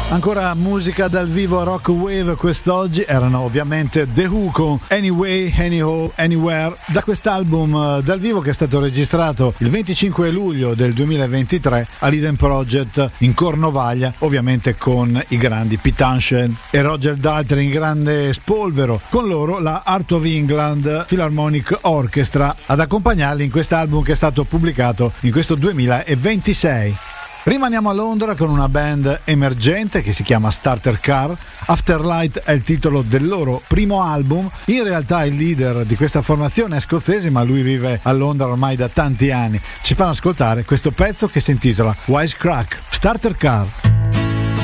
Ancora musica dal vivo a Rock Wave quest'oggi, erano ovviamente The Who con Anyway, Anyhow, Anywhere, da quest'album dal vivo che è stato registrato il 25 luglio del 2023 all'Eden Project in Cornovaglia, ovviamente con i grandi Pete Townshend e Roger Daltrey in grande spolvero, con loro la Heart of England Philharmonic Orchestra ad accompagnarli in quest'album che è stato pubblicato in questo 2026. Rimaniamo a Londra con una band emergente che si chiama Starter Car. Afterlight è il titolo del loro primo album. In realtà il leader di questa formazione è scozzese, ma lui vive a Londra ormai da tanti anni. Ci fanno ascoltare questo pezzo che si intitola Wisecrack. Starter Car.